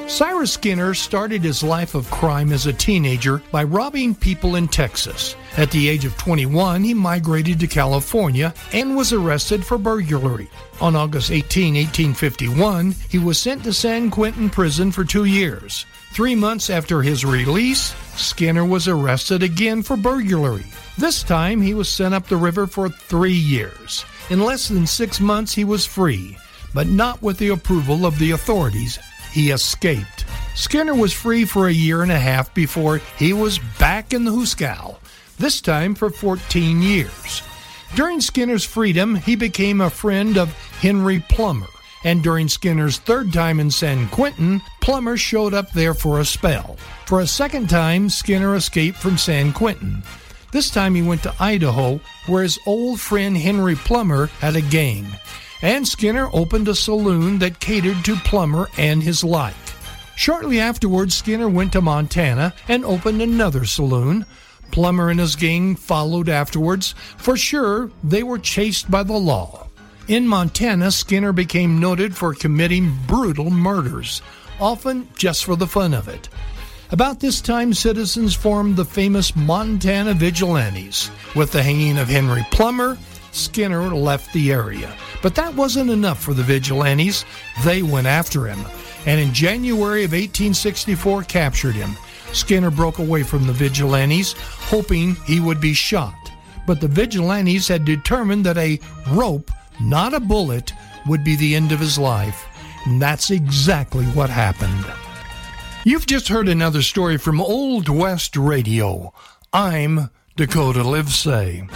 Cyrus Skinner started his life of crime as a teenager by robbing people in Texas. At the age of 21, he migrated to California and was arrested for burglary. On August 18, 1851, he was sent to San Quentin prison for 2 years. 3 months after his release, Skinner was arrested again for burglary. This time, he was sent up the river for 3 years. In less than 6 months, he was free, but not with the approval of the authorities. He escaped. Skinner was free for a year and a half before he was back in the Hooskow, this time for 14 years. During Skinner's freedom, he became a friend of Henry Plummer, and during Skinner's third time in San Quentin, Plummer showed up there for a spell. For a second time, Skinner escaped from San Quentin. This time he went to Idaho, where his old friend Henry Plummer had a gang, and Skinner opened a saloon that catered to Plummer and his like. Shortly afterwards, Skinner went to Montana and opened another saloon. Plummer and his gang followed afterwards. For sure, they were chased by the law. In Montana, Skinner became noted for committing brutal murders, often just for the fun of it. About this time, citizens formed the famous Montana Vigilantes. With the hanging of Henry Plummer, Skinner left the area. But that wasn't enough for the Vigilantes. They went after him, and in January of 1864 captured him. Skinner broke away from the Vigilantes, hoping he would be shot. But the Vigilantes had determined that a rope, not a bullet, would be the end of his life. And that's exactly what happened. You've just heard another story from Old West Radio. I'm Dakota Livesay.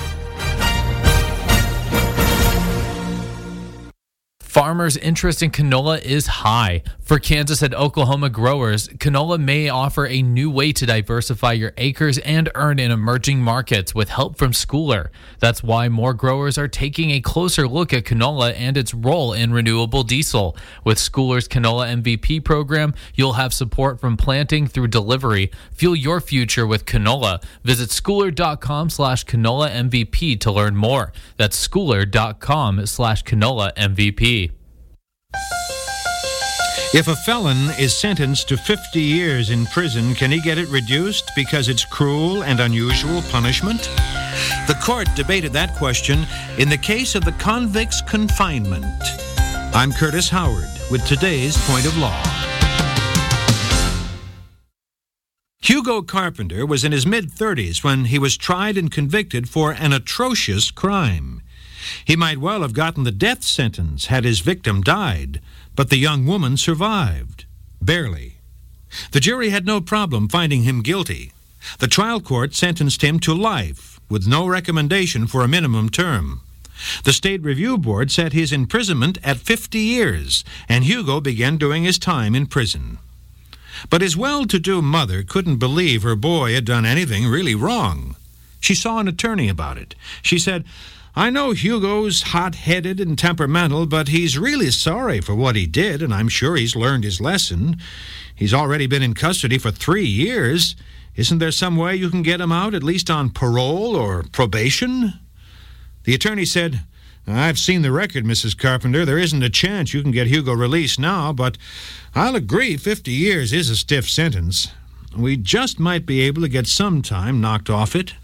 Farmers' interest in canola is high. For Kansas and Oklahoma growers, canola may offer a new way to diversify your acres and earn in emerging markets with help from Schooler. That's why more growers are taking a closer look at canola and its role in renewable diesel. With Schooler's Canola MVP program, you'll have support from planting through delivery. Fuel your future with canola. Visit schooler.com/canola MVP to learn more. That's schooler.com/canola MVP. If a felon is sentenced to 50 years in prison, can he get it reduced because it's cruel and unusual punishment? The court debated that question in the case of the convict's confinement. I'm Curtis Howard with today's Point of Law. Hugo Carpenter was in his mid-30s when he was tried and convicted for an atrocious crime. He might well have gotten the death sentence had his victim died, but the young woman survived. Barely. The jury had no problem finding him guilty. The trial court sentenced him to life, with no recommendation for a minimum term. The State Review Board set his imprisonment at 50 years, and Hugo began doing his time in prison. But his well-to-do mother couldn't believe her boy had done anything really wrong. She saw an attorney about it. She said, "I know Hugo's hot-headed and temperamental, but he's really sorry for what he did, and I'm sure he's learned his lesson. He's already been in custody for 3 years. Isn't there some way you can get him out, at least on parole or probation?" The attorney said, "I've seen the record, Mrs. Carpenter. There isn't a chance you can get Hugo released now, but I'll agree 50 years is a stiff sentence. We just might be able to get some time knocked off it."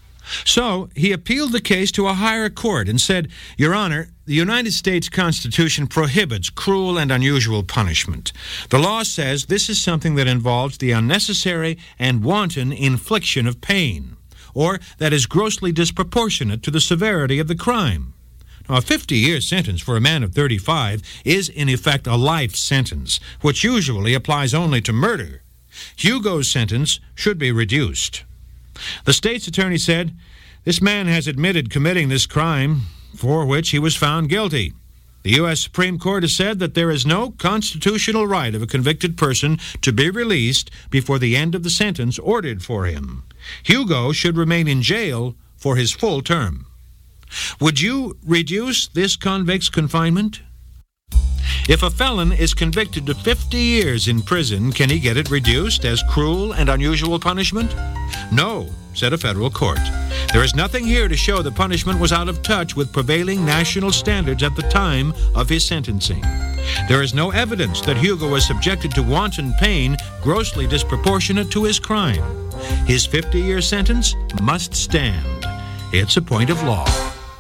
So he appealed the case to a higher court and said, "Your Honor, the United States Constitution prohibits cruel and unusual punishment. The law says this is something that involves the unnecessary and wanton infliction of pain, or that is grossly disproportionate to the severity of the crime. Now, a 50-year sentence for a man of 35 is, in effect, a life sentence, which usually applies only to murder. Hugo's sentence should be reduced." The state's attorney said, "This man has admitted committing this crime, for which he was found guilty. The U.S. Supreme Court has said that there is no constitutional right of a convicted person to be released before the end of the sentence ordered for him. Hugo should remain in jail for his full term." Would you reduce this convict's confinement? If a felon is convicted to 50 years in prison, can he get it reduced as cruel and unusual punishment? No, said a federal court. There is nothing here to show the punishment was out of touch with prevailing national standards at the time of his sentencing. There is no evidence that Hugo was subjected to wanton pain grossly disproportionate to his crime. His 50-year sentence must stand. It's a point of law.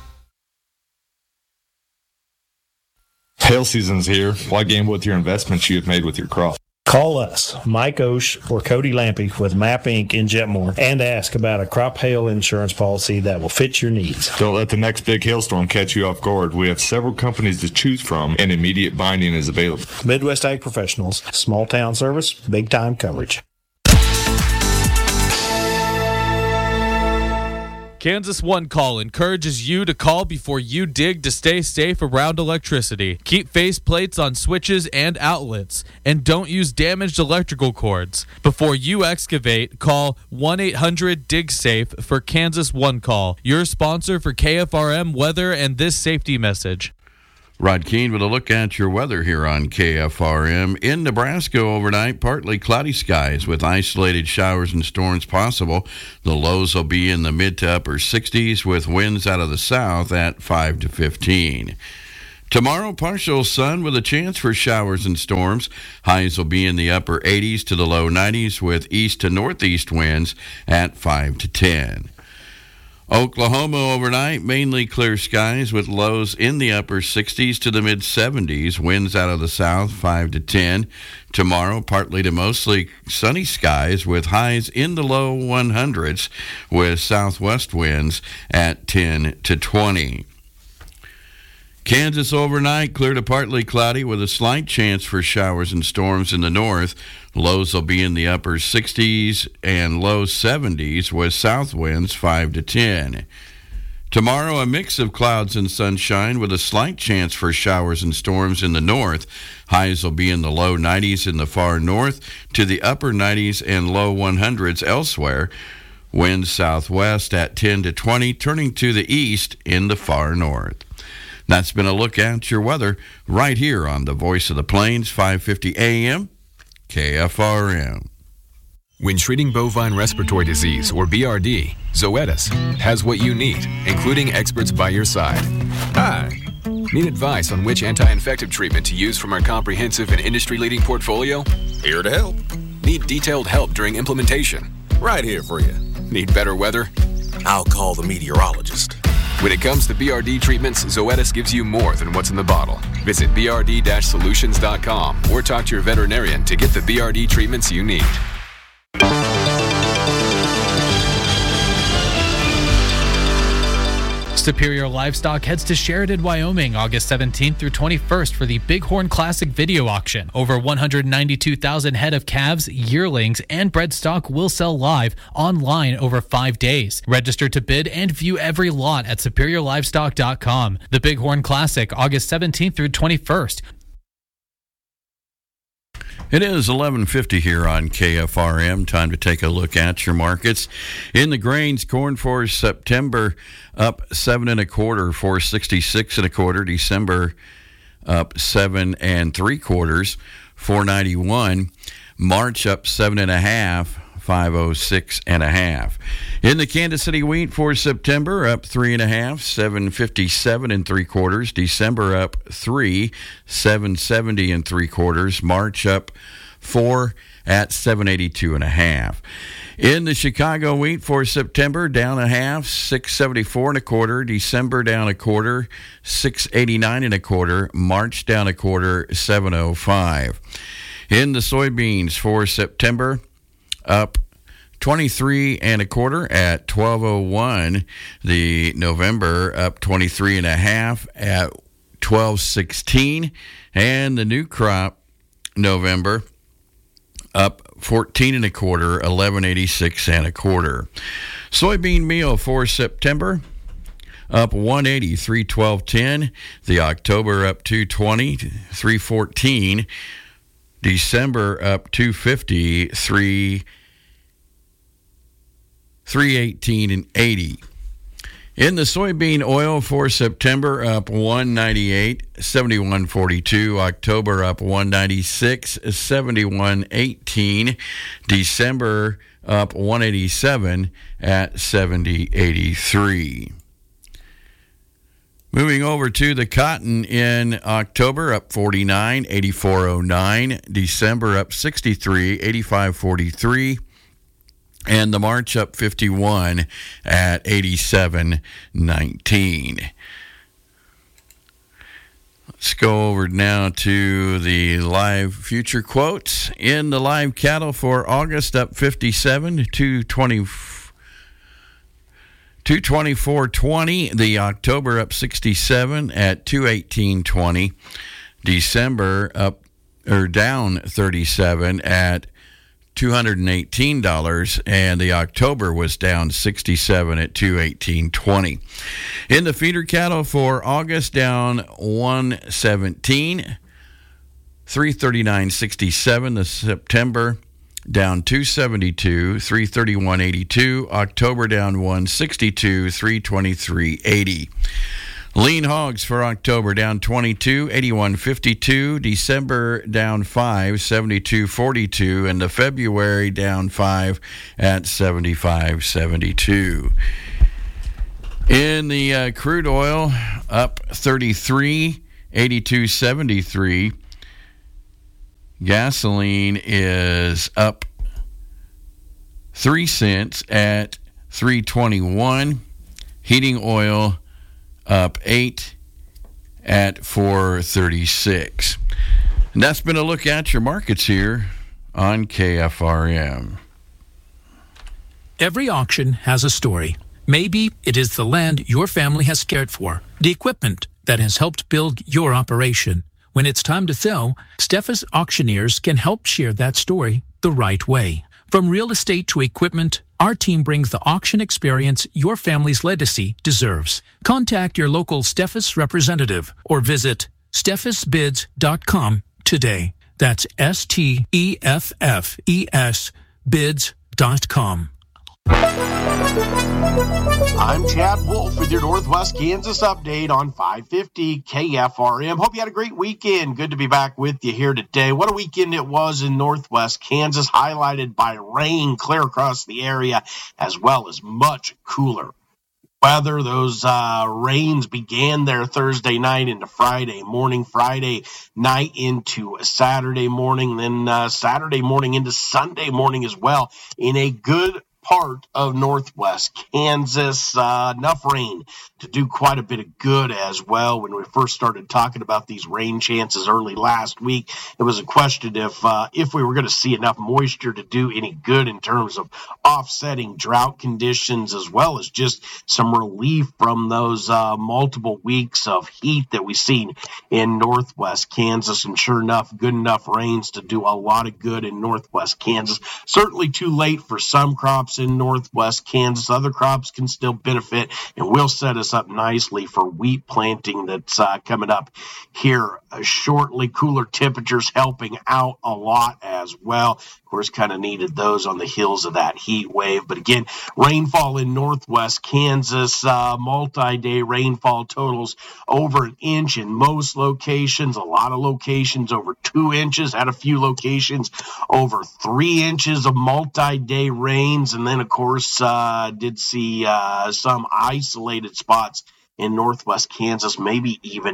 Hail season's here. Why gamble with your investments you have made with your crop? Call us, Mike Osh or Cody Lampy with MAP Inc. in Jetmore, and ask about a crop hail insurance policy that will fit your needs. Don't let the next big hailstorm catch you off guard. We have several companies to choose from, and immediate binding is available. Midwest Ag Professionals, small town service, big time coverage. Kansas One Call encourages you to call before you dig to stay safe around electricity. Keep face plates on switches and outlets, and don't use damaged electrical cords. Before you excavate, call 1-800-DIG-SAFE for Kansas One Call, your sponsor for KFRM weather and this safety message. Rod Keene with a look at your weather here on KFRM. In Nebraska overnight, partly cloudy skies with isolated showers and storms possible. The lows will be in the mid to upper 60s with winds out of the south at 5 to 15. Tomorrow, partial sun with a chance for showers and storms. Highs will be in the upper 80s to the low 90s with east to northeast winds at 5 to 10. Oklahoma overnight, mainly clear skies with lows in the upper 60s to the mid-70s, winds out of the south 5 to 10. Tomorrow, partly to mostly sunny skies with highs in the low 100s with southwest winds at 10 to 20. Kansas overnight, clear to partly cloudy with a slight chance for showers and storms in the north. Lows will be in the upper 60s and low 70s with south winds 5 to 10. Tomorrow, a mix of clouds and sunshine with a slight chance for showers and storms in the north. Highs will be in the low 90s in the far north to the upper 90s and low 100s elsewhere. Winds southwest at 10 to 20, turning to the east in the far north. That's been a look at your weather right here on the Voice of the Plains, 550 AM, KFRM. When treating bovine respiratory disease, or BRD, Zoetis has what you need, including experts by your side. Hi. Need advice on which anti-infective treatment to use from our comprehensive and industry-leading portfolio? Here to help. Need detailed help during implementation? Right here for you. Need better weather? I'll call the meteorologist. When it comes to BRD treatments, Zoetis gives you more than what's in the bottle. Visit brd-solutions.com or talk to your veterinarian to get the BRD treatments you need. Superior Livestock heads to Sheridan, Wyoming, August 17th through 21st for the Bighorn Classic Video Auction. Over 192,000 head of calves, yearlings, and bred stock will sell live online over 5 days. Register to bid and view every lot at superiorlivestock.com. The Bighorn Classic, August 17th through 21st. It is 11:50 here on KFRM. Time to take a look at your markets. In the grains, corn for September up 7 1/4, 466 1/4. December up 7 3/4, 491. March up 7 1/2, 506 1/2. In the Kansas City wheat for September, up 3 1/2, 757 3/4. December up 3, 770 3/4. March up 4 at 782 1/2. In the Chicago wheat for September, down 1/2, 674 1/4. December down 1/4, 689 1/4. March down 1/4, 705. In the soybeans for September, up 23 1/4 at 1201. The November up 23 1/2 at 1216. And the new crop November up 14 1/4, 1186 1/4. Soybean meal for September up 180, 312.10. The October up 220, 314. December up 250, 318.80. In the soybean oil for September, up 198, 71.42. October up 196, 71.18. December up 187 at 70.83. Moving over to the cotton in October, up 49, 84.09. December, up 63, 85.43. And the March, up 51 at 87.19. Let's go over now to the live future quotes. In the live cattle for August, up 57 to 224.20. The October up 67 at 218.20. December up or down 37 at $218, and the October was down 67 at 218.20. In the feeder cattle for August, down 117, 339.67. The September down 272, 331.82. October down 162, 323.80. Lean hogs for October down 22, 81.52. December down 5, 72.42. And the February down 5 at 75.72. In the crude oil, up 33, 82.73. Gasoline is up 3 cents at 3.21. Heating oil up 8 at 4.36. And that's been a look at your markets here on KFRM. Every auction has a story. Maybe it is the land your family has cared for, the equipment that has helped build your operation. When it's time to sell, Steffes Auctioneers can help share that story the right way. From real estate to equipment, our team brings the auction experience your family's legacy deserves. Contact your local Steffes representative or visit steffesbids.com today. That's STEFFES bids.com. I'm Chad Wolf with your Northwest Kansas update on 550 KFRM. Hope you had a great weekend. Good to be back with you here today. What a weekend it was in Northwest Kansas, highlighted by rain clear across the area, as well as much cooler weather. Those rains began there Thursday night into Friday morning, Friday night into Saturday morning, then Saturday morning into Sunday morning as well in a good part of Northwest Kansas. Enough rain to do quite a bit of good as well. When we first started talking about these rain chances early last week, it was a question if we were going to see enough moisture to do any good in terms of offsetting drought conditions, as well as just some relief from those multiple weeks of heat that we've seen in Northwest Kansas. And sure enough, good enough rains to do a lot of good in Northwest Kansas. Certainly too late for some crops in Northwest Kansas. Other crops can still benefit and will set us up nicely for wheat planting that's coming up here shortly. Cooler temperatures helping out a lot as well. Of course, kind of needed those on the heels of that heat wave. But again, rainfall in Northwest Kansas, multi-day rainfall totals over an inch in most locations. A lot of locations over 2 inches. Had a few locations over 3 inches of multi-day rains. And then, of course, did see some isolated spots in Northwest Kansas, maybe even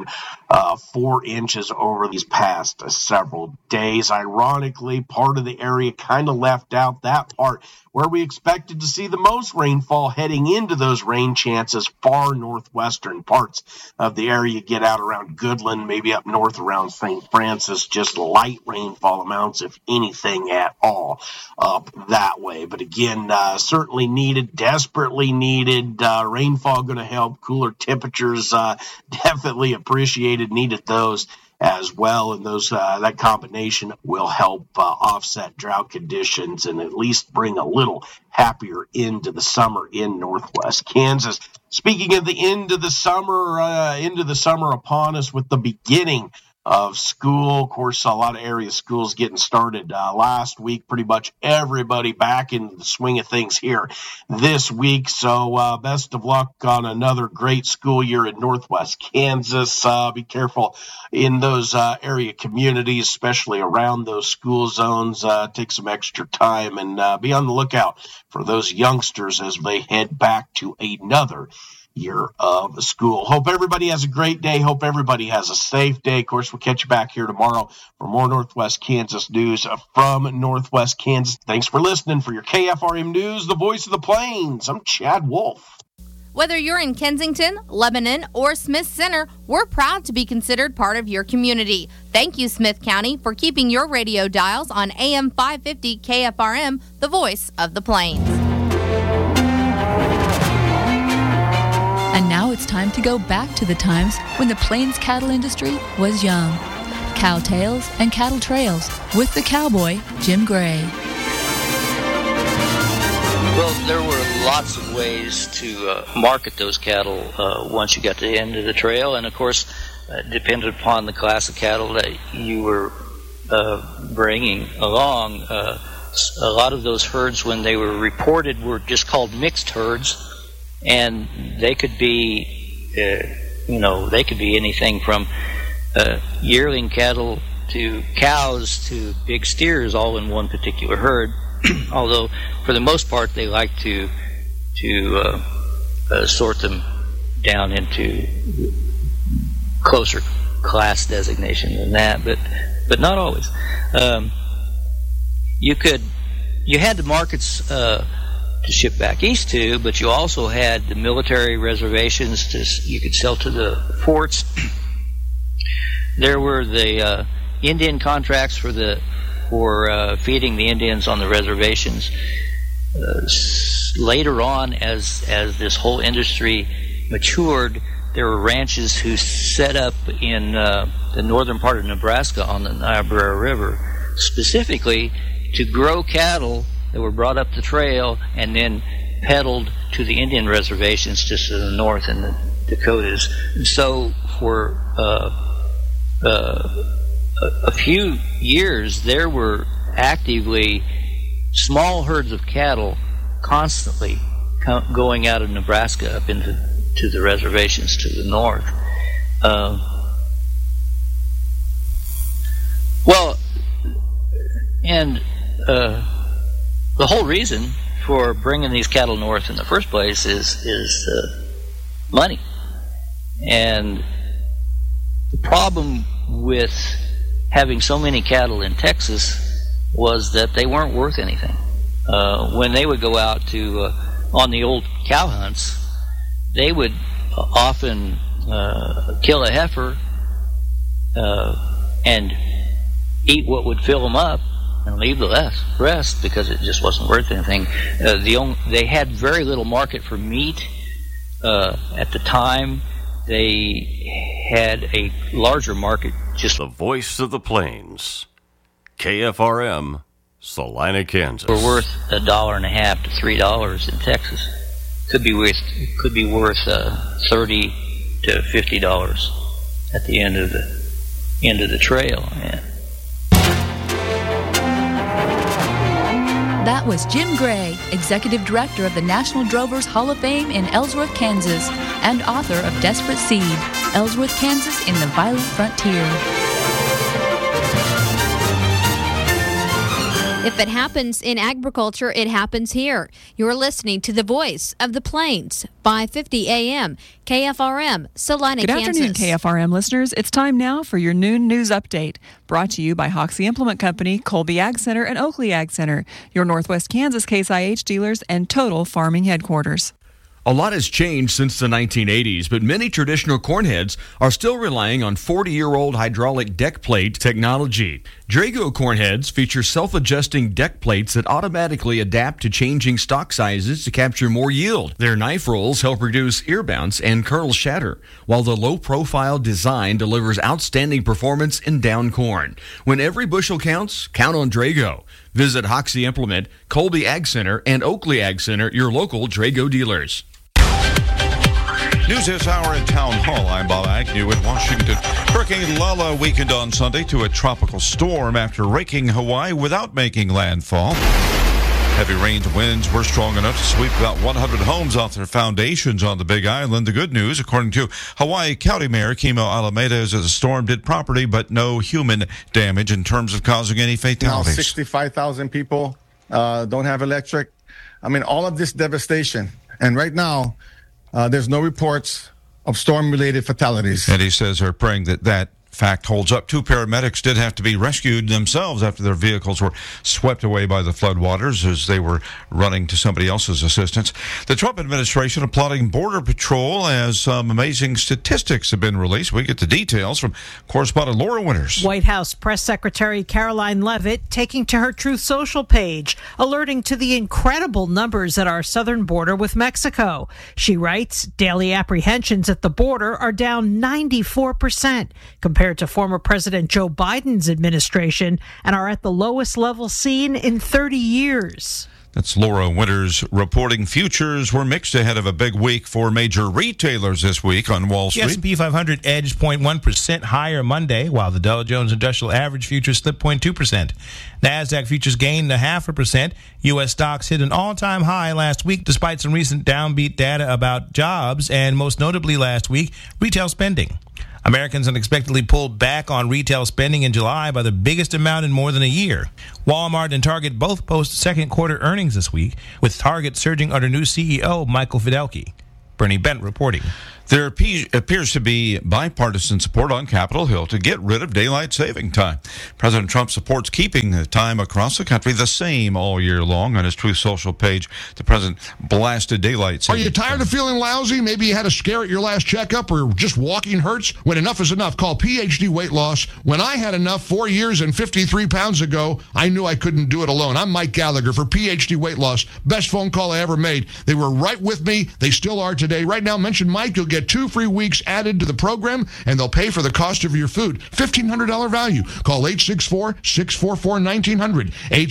4 inches over these past several days. Ironically, part of the area kind of left out, that part where we expected to see the most rainfall heading into those rain chances, far northwestern parts of the area. Get out around Goodland, maybe up north around St. Francis, just light rainfall amounts, if anything at all, up that way. But again, certainly needed, desperately needed. Rainfall going to help. Cooler temperatures definitely appreciated, needed those as well, and those that combination will help offset drought conditions and at least bring a little happier end to the summer in Northwest Kansas. Speaking of the end of the summer upon us with the beginning of school. Of course, a lot of area schools getting started last week. Pretty much everybody back into the swing of things here this week. So best of luck on another great school year in Northwest Kansas. Be careful in those area communities, especially around those school zones. Take some extra time and be on the lookout for those youngsters as they head back to another year of school. Hope everybody has a great day. Hope everybody has a safe day. Of course, we'll catch you back here tomorrow for more Northwest Kansas news from Northwest Kansas. Thanks for listening. For your KFRM News, the voice of the Plains, I'm Chad Wolf. Whether you're in Kensington, Lebanon, or Smith Center, we're proud to be considered part of your community. Thank you, Smith County, for keeping your radio dials on AM 550 KFRM, the voice of the Plains. And now it's time to go back to the times when the Plains cattle industry was young. Cow Tales and Cattle Trails with the cowboy, Jim Gray. Well, there were lots of ways to market those cattle once you got to the end of the trail, and of course, depended upon the class of cattle that you were bringing along. A lot of those herds, when they were reported, were just called mixed herds, and they could be, they could be anything from yearling cattle to cows to big steers, all in one particular herd. Although, for the most part, they like to sort them down into closer class designation than that, but not always. You had the markets to ship back east to, but you also had the military reservations you could sell to the forts. There were the Indian contracts for feeding the Indians on the reservations. Later on, as this whole industry matured, there were ranches who set up in the northern part of Nebraska on the Niobrara River, specifically to grow cattle that were brought up the trail and then peddled to the Indian reservations just to the north in the Dakotas. And so for a few years, there were actively small herds of cattle constantly going out of Nebraska up into the reservations to the north. The whole reason for bringing these cattle north in the first place is money. And the problem with having so many cattle in Texas was that they weren't worth anything. When they would go out to on the old cow hunts, they would often kill a heifer and eat what would fill them up and leave the rest because it just wasn't worth anything. They had very little market for meat at the time. They had a larger market. Just the voice of the Plains, KFRM, Salina, Kansas. We're worth $1.50 to $3 in Texas. Could be worth $30 to $50 at the end of the trail. Yeah. That was Jim Gray, Executive Director of the National Drovers Hall of Fame in Ellsworth, Kansas, and author of Desperate Seed, Ellsworth, Kansas in the Violent Frontier. If it happens in agriculture, it happens here. You're listening to the voice of the Plains, 550 AM, KFRM, Salina, Good Kansas. afternoon, KFRM listeners. It's time now for your noon news update, brought to you by Hoxie Implement Company, Colby Ag Center, and Oakley Ag Center, your Northwest Kansas Case IH dealers and Total Farming headquarters. A lot has changed since the 1980s, but many traditional cornheads are still relying on 40-year-old hydraulic deck plate technology. Drago cornheads feature self-adjusting deck plates that automatically adapt to changing stock sizes to capture more yield. Their knife rolls help reduce ear bounce and kernel shatter, while the low-profile design delivers outstanding performance in down corn. When every bushel counts, count on Drago. Visit Hoxie Implement, Colby Ag Center, and Oakley Ag Center, your local Drago dealers. News this hour at Town Hall. I'm Bob Agnew in Washington. Hurricane Lala weakened on Sunday to a tropical storm after raking Hawaii without making landfall. Heavy rains and winds were strong enough to sweep about 100 homes off their foundations on the Big Island. The good news, according to Hawaii County Mayor Kimo Alameda, is that the storm did property, but no human damage in terms of causing any fatalities. Now 65,000 people don't have electric. I mean, all of this devastation. And right now, there's no reports of storm-related fatalities. And he says they're praying that fact holds up. 2 paramedics did have to be rescued themselves after their vehicles were swept away by the floodwaters as they were running to somebody else's assistance. The Trump administration applauding Border Patrol as some amazing statistics have been released. We get the details from correspondent Laura Winters. White House Press Secretary Caroline Leavitt taking to her Truth Social page, alerting to the incredible numbers at our southern border with Mexico. She writes, daily apprehensions at the border are down 94% compared to former President Joe Biden's administration and are at the lowest level seen in 30 years. That's Laura Winters reporting. Futures were mixed ahead of a big week for major retailers this week on Wall Street. The S&P 500 edged 0.1% higher Monday, while the Dow Jones Industrial Average futures slipped 0.2%. NASDAQ futures gained 0.5%. U.S. stocks hit an all-time high last week despite some recent downbeat data about jobs and, most notably last week, retail spending. Americans unexpectedly pulled back on retail spending in July by the biggest amount in more than a year. Walmart and Target both post second quarter earnings this week, with Target surging under new CEO Michael Fidelki. Bernie Bent reporting. There appears to be bipartisan support on Capitol Hill to get rid of daylight saving time. President Trump supports keeping the time across the country the same all year long. On his Truth Social page, the president blasted daylight saving. Are you tired of feeling lousy? Maybe you had a scare at your last checkup or just walking hurts? When enough is enough, call PhD Weight Loss. When I had enough 4 years and 53 pounds ago, I knew I couldn't do it alone. I'm Mike Gallagher for PhD Weight Loss. Best phone call I ever made. They were right with me. They still are today. Right now, mention Mike. You'll get 2 free weeks added to the program, and they'll pay for the cost of your food. $1,500 value. Call 864-644-1900,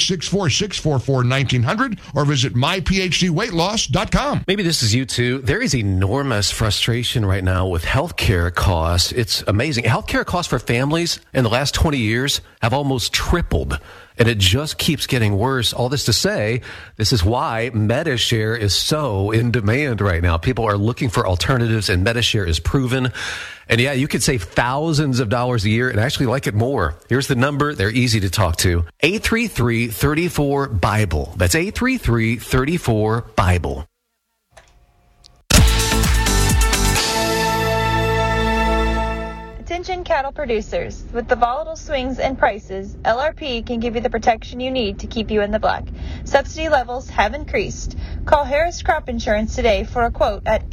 864-644-1900, or visit myphdweightloss.com. Maybe this is you too. There is enormous frustration right now with healthcare costs. It's amazing. Healthcare costs for families in the last 20 years have almost tripled. And it just keeps getting worse. All this to say, this is why Medi-Share is so in demand right now. People are looking for alternatives, and Medi-Share is proven. And yeah, you could save thousands of dollars a year and actually like it more. Here's the number. They're easy to talk to. 833-34-BIBLE. That's 833-34-BIBLE. Attention cattle producers. With the volatile swings in prices, LRP can give you the protection you need to keep you in the black. Subsidy levels have increased. Call Harris Crop Insurance today for a quote at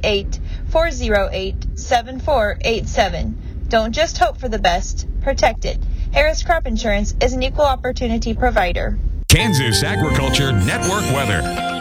888-408-7487. Don't just hope for the best, protect it. Harris Crop Insurance is an equal opportunity provider. Kansas Agriculture Network weather.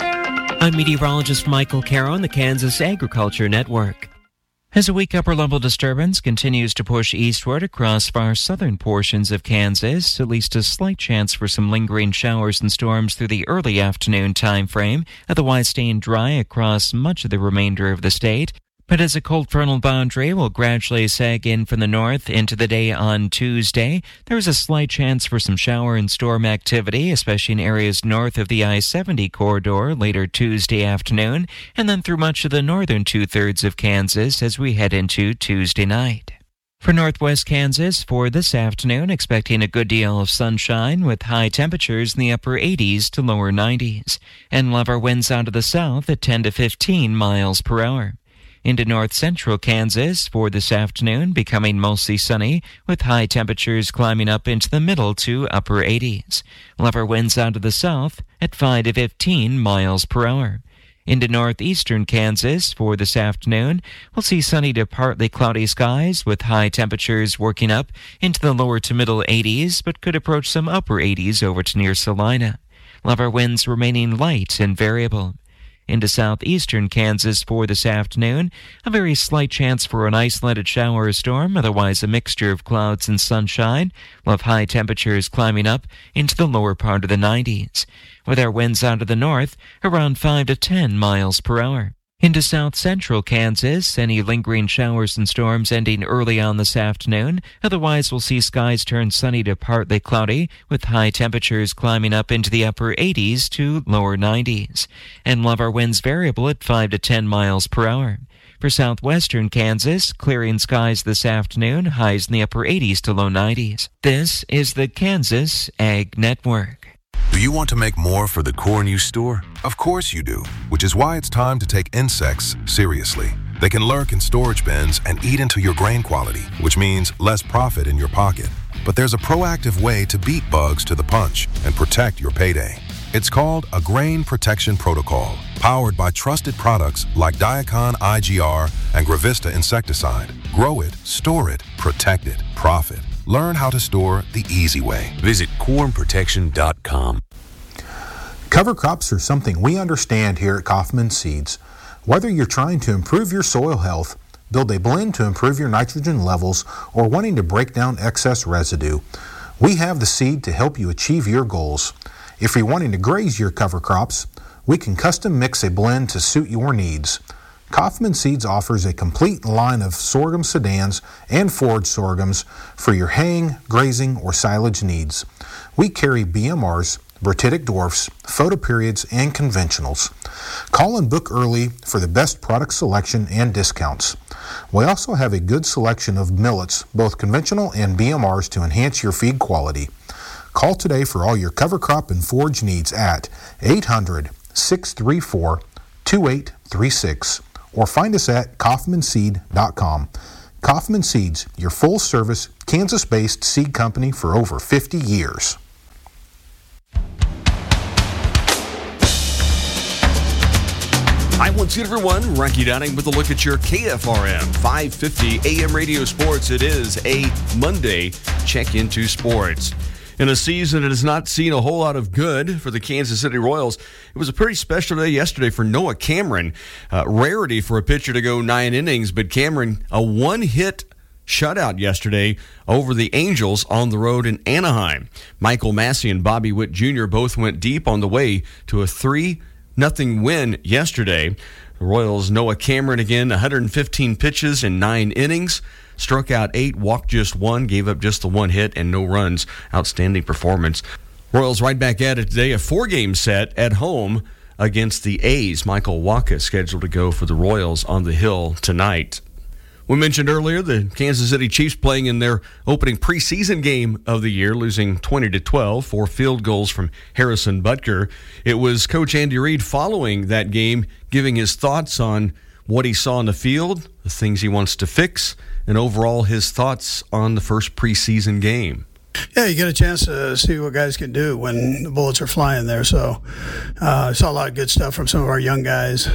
I'm meteorologist Michael Caro on the Kansas Agriculture Network. As a weak upper-level disturbance continues to push eastward across far southern portions of Kansas, at least a slight chance for some lingering showers and storms through the early afternoon time frame, otherwise staying dry across much of the remainder of the state. But as a cold frontal boundary will gradually sag in from the north into the day on Tuesday, there is a slight chance for some shower and storm activity, especially in areas north of the I-70 corridor later Tuesday afternoon, and then through much of the northern two-thirds of Kansas as we head into Tuesday night. For northwest Kansas, for this afternoon, expecting a good deal of sunshine with high temperatures in the upper 80s to lower 90s, and we'll have our winds out of the south at 10 to 15 miles per hour. Into north-central Kansas for this afternoon, becoming mostly sunny, with high temperatures climbing up into the middle to upper 80s. We'll have our winds out of the south at 5 to 15 miles per hour. Into northeastern Kansas for this afternoon, we'll see sunny to partly cloudy skies, with high temperatures working up into the lower to middle 80s, but could approach some upper 80s over to near Salina. We'll have our winds remaining light and variable. Into southeastern Kansas for this afternoon, a very slight chance for an isolated shower or storm, otherwise a mixture of clouds and sunshine. We'll have high temperatures climbing up into the lower part of the 90s, with our winds out of the north around 5 to 10 miles per hour. Into south-central Kansas, any lingering showers and storms ending early on this afternoon. Otherwise, we'll see skies turn sunny to partly cloudy, with high temperatures climbing up into the upper 80s to lower 90s. And we'll have our winds variable at 5 to 10 miles per hour. For southwestern Kansas, clearing skies this afternoon, highs in the upper 80s to low 90s. This is the Kansas Ag Network. Do you want to make more for the corn you store? Of course you do, which is why it's time to take insects seriously. They can lurk in storage bins and eat into your grain quality, which means less profit in your pocket. But there's a proactive way to beat bugs to the punch and protect your payday. It's called a Grain Protection Protocol, powered by trusted products like Diacon IGR and Gravista insecticide. Grow it, store it, protect it, profit. Learn how to store the easy way. Visit cornprotection.com. Cover crops are something we understand here at Kaufman Seeds. Whether you're trying to improve your soil health, build a blend to improve your nitrogen levels, or wanting to break down excess residue, we have the seed to help you achieve your goals. If you're wanting to graze your cover crops, we can custom mix a blend to suit your needs. Kaufman Seeds offers a complete line of sorghum sedans and forage sorghums for your haying, grazing, or silage needs. We carry BMRs, Brititic dwarfs, photoperiods, and conventionals. Call and book early for the best product selection and discounts. We also have a good selection of millets, both conventional and BMRs, to enhance your feed quality. Call today for all your cover crop and forage needs at 800-634-2836 or find us at kaufmanseed.com. Kaufman Seeds, your full-service, Kansas-based seed company for over 50 years. Hi, once again, everyone. Rocky Downing with a look at your KFRM 550 AM radio sports. It is a Monday check into sports. In a season that has not seen a whole lot of good for the Kansas City Royals, it was a pretty special day yesterday for Noah Cameron. Rarity for a pitcher to go 9 innings, but Cameron, a one-hit shutout yesterday over the Angels on the road in Anaheim. Michael Massey and Bobby Witt Jr. both went deep on the way to a 3-0 win yesterday. The Royals' Noah Cameron again, 115 pitches in 9 innings. Struck out 8, walked just 1, gave up just the 1 hit and no runs. Outstanding performance. Royals right back at it today, a 4-game set at home against the A's. Michael Wacha scheduled to go for the Royals on the Hill tonight. We mentioned earlier the Kansas City Chiefs playing in their opening preseason game of the year, losing 20-12, 4 field goals from Harrison Butker. It was Coach Andy Reid following that game, giving his thoughts on what he saw on the field, the things he wants to fix, and overall his thoughts on the first preseason game. Yeah, you get a chance to see what guys can do when the bullets are flying there. So I saw a lot of good stuff from some of our young guys.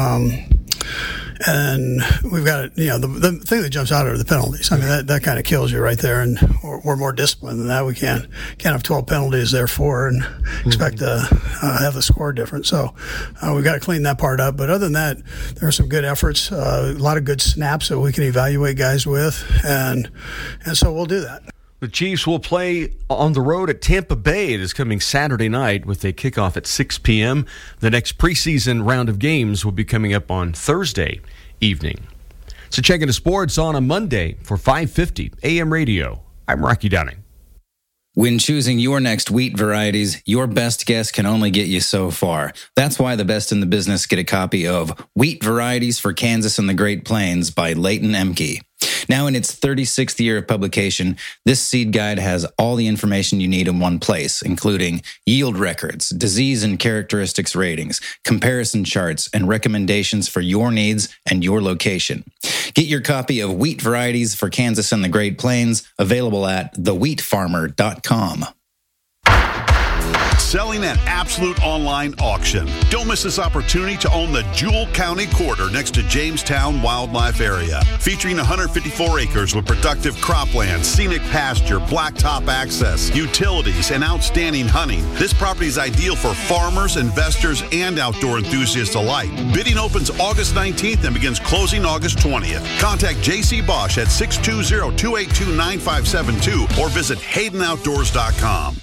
And we've got, the thing that jumps out are the penalties. I mean, that kind of kills you right there. And we're more disciplined than that. We can't have 12 penalties therefore and expect to have the score different. So we've got to clean that part up. But other than that, there are some good efforts, a lot of good snaps that we can evaluate guys with. And so we'll do that. The Chiefs will play on the road at Tampa Bay. It is coming Saturday night with a kickoff at 6 p.m. The next preseason round of games will be coming up on Thursday evening. So check into sports on a Monday for 550 AM radio. I'm Rocky Downing. When choosing your next wheat varieties, your best guess can only get you so far. That's why the best in the business get a copy of Wheat Varieties for Kansas and the Great Plains by Leighton Emke. Now in its 36th year of publication, this seed guide has all the information you need in one place, including yield records, disease and characteristics ratings, comparison charts, and recommendations for your needs and your location. Get your copy of Wheat Varieties for Kansas and the Great Plains, available at thewheatfarmer.com. Selling at Absolute Online Auction. Don't miss this opportunity to own the Jewell County Quarter next to Jamestown Wildlife Area. Featuring 154 acres with productive cropland, scenic pasture, blacktop access, utilities, and outstanding hunting. This property is ideal for farmers, investors, and outdoor enthusiasts alike. Bidding opens August 19th and begins closing August 20th. Contact J.C. Bosch at 620-282-9572 or visit HaydenOutdoors.com.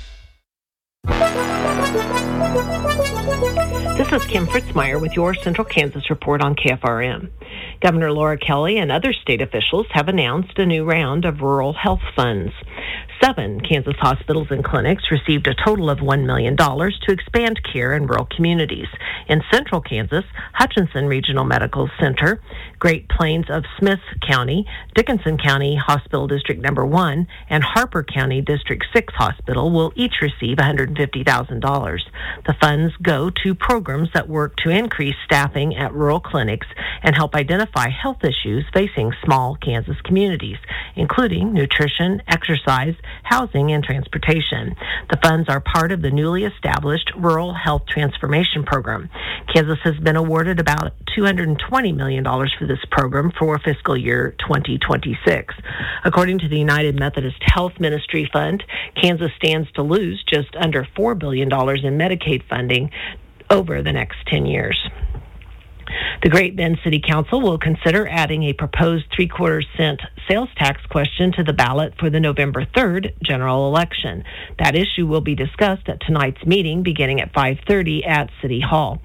This is Kim Fritzmeyer with your Central Kansas Report on KFRM. Governor Laura Kelly and other state officials have announced a new round of rural health funds. 7 Kansas hospitals and clinics received a total of $1 million to expand care in rural communities. In central Kansas, Hutchinson Regional Medical Center, Great Plains of Smith County, Dickinson County Hospital District Number 1, and Harper County District 6 Hospital will each receive $150,000. The funds go to programs that work to increase staffing at rural clinics and help identify health issues facing small Kansas communities, including nutrition, exercise, housing, and transportation. The funds are part of the newly established Rural Health Transformation Program. Kansas has been awarded about $220 million for this program for fiscal year 2026. According to the United Methodist Health Ministry Fund, Kansas stands to lose just under $4 billion in Medicaid funding over the next 10 years. The Great Bend City Council will consider adding a proposed 3/4 cent sales tax question to the ballot for the November 3rd general election. That issue will be discussed at tonight's meeting beginning at 5:30 at City Hall.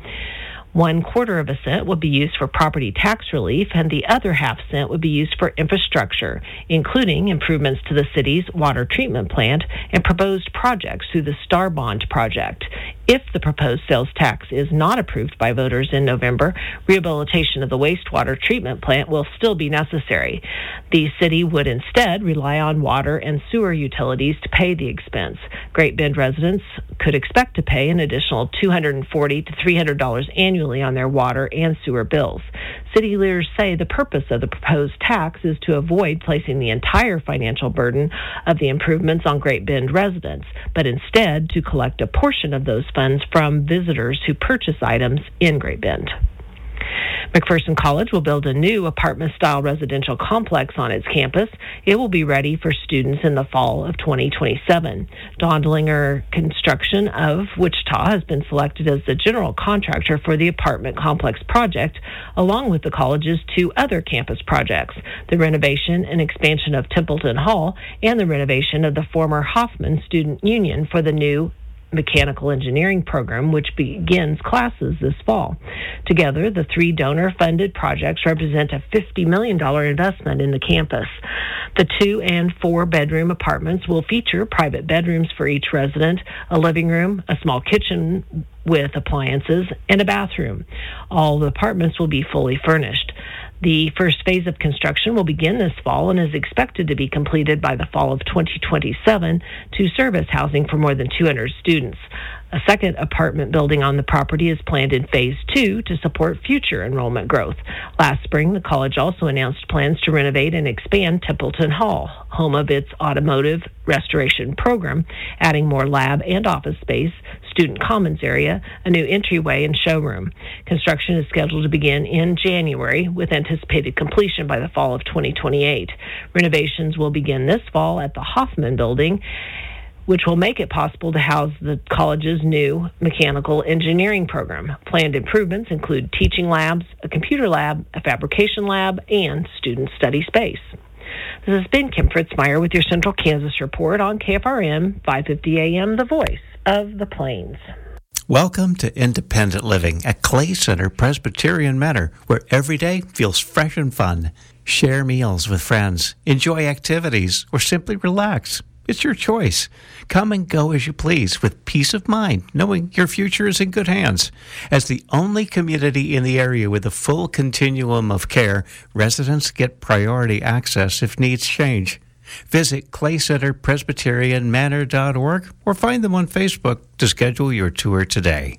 1/4 cent would be used for property tax relief, and the other ½ cent would be used for infrastructure, including improvements to the city's water treatment plant and proposed projects through the Star Bond project. If the proposed sales tax is not approved by voters in November, rehabilitation of the wastewater treatment plant will still be necessary. The city would instead rely on water and sewer utilities to pay the expense. Great Bend residents could expect to pay an additional $240 to $300 annually on their water and sewer bills. City leaders say the purpose of the proposed tax is to avoid placing the entire financial burden of the improvements on Great Bend residents, but instead to collect a portion of those funds from visitors who purchase items in Great Bend. McPherson College will build a new apartment-style residential complex on its campus. It will be ready for students in the fall of 2027. Dondlinger Construction of Wichita has been selected as the general contractor for the apartment complex project, along with the college's 2 other campus projects, the renovation and expansion of Templeton Hall and the renovation of the former Hoffman Student Union for the new mechanical engineering program, which begins classes this fall. Together, the 3 donor-funded projects represent a $50 million investment in the campus. The 2 and 4 bedroom apartments will feature private bedrooms for each resident, a living room, a small kitchen with appliances, and a bathroom. All the apartments will be fully furnished. The first phase of construction will begin this fall and is expected to be completed by the fall of 2027 to serve as housing for more than 200 students. A second apartment building on the property is planned in Phase 2 to support future enrollment growth. Last spring, the college also announced plans to renovate and expand Templeton Hall, home of its automotive restoration program, adding more lab and office space, student commons area, a new entryway, and showroom. Construction is scheduled to begin in January, with anticipated completion by the fall of 2028. Renovations will begin this fall at the Hoffman Building, which will make it possible to house the college's new mechanical engineering program. Planned improvements include teaching labs, a computer lab, a fabrication lab, and student study space. This has been Kim Fritzmeyer with your Central Kansas Report on KFRM 550 AM, the voice of the Plains. Welcome to Independent Living at Clay Center Presbyterian Manor, where every day feels fresh and fun. Share meals with friends, enjoy activities, or simply relax. It's your choice. Come and go as you please with peace of mind, knowing your future is in good hands. As the only community in the area with a full continuum of care, residents get priority access if needs change. Visit claycenterpresbyterianmanor.org or find them on Facebook to schedule your tour today.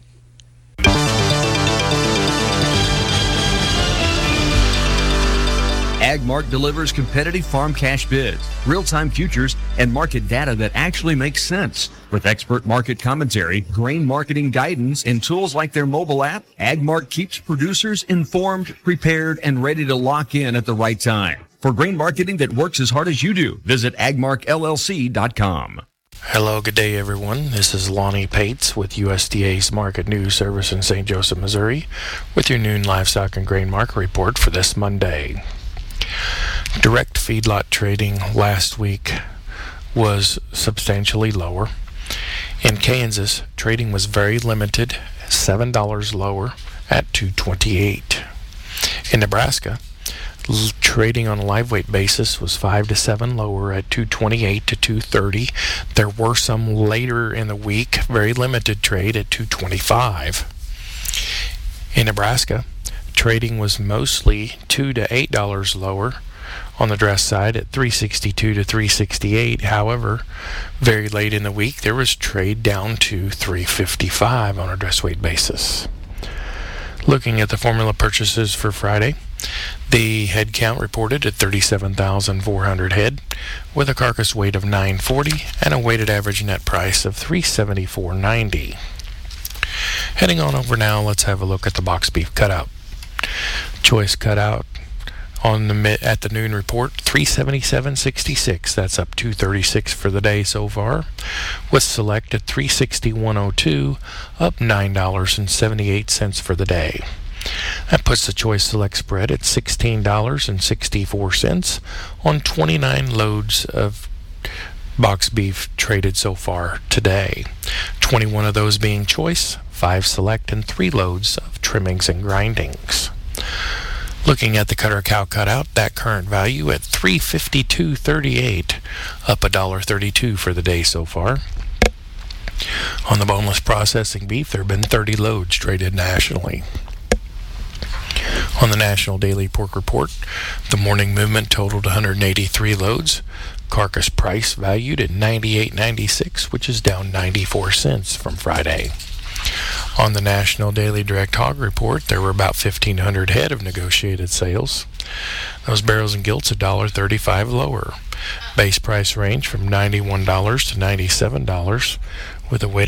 AgMark delivers competitive farm cash bids, real-time futures, and market data that actually makes sense. With expert market commentary, grain marketing guidance, and tools like their mobile app, AgMark keeps producers informed, prepared, and ready to lock in at the right time. For grain marketing that works as hard as you do, visit agmarkllc.com. Hello, good day, everyone. This is Lonnie Pates with USDA's Market News Service in St. Joseph, Missouri, with your noon livestock and grain market report for this Monday. Direct feedlot trading last week was substantially lower. In Kansas, trading was very limited, $7 lower at $2.28. In Nebraska, Trading on a live weight basis was 5 to 7 lower at 228 to 230. There were some later in the week, very limited trade at 225. In Nebraska, trading was mostly $2 to $8 lower on the dress side at 362 to 368. However, very late in the week, there was trade down to 355 on a dress weight basis. Looking at the formula purchases for Friday, the head count reported at 37,400 head with a carcass weight of 940 and a weighted average net price of $374.90. Heading on over now, let's have a look at the box beef cutout. Choice cutout at the noon report, $377.66. That's up $2.36 for the day so far. With select at $361.02, up $9.78 for the day. That puts the choice select spread at $16.64 on 29 loads of box beef traded so far today. 21 of those being choice, 5 select, and 3 loads of trimmings and grindings. Looking at the cutter cow cutout, that current value at $352.38, up $1.32 for the day so far. On the boneless processing beef, there have been 30 loads traded nationally. On the National Daily Pork Report, the morning movement totaled 183 loads. Carcass price valued at $98.96, which is down 94 cents from Friday. On the National Daily Direct Hog Report, there were about 1,500 head of negotiated sales. Those barrels and gilts $1.35 lower. Base price range from $91 to $97, with a weighted